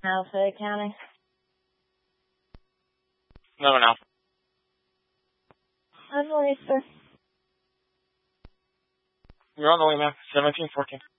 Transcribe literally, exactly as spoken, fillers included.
Alpha County. No one else. I'm Lisa. You're on the way, ma'am. seventeen fourteen.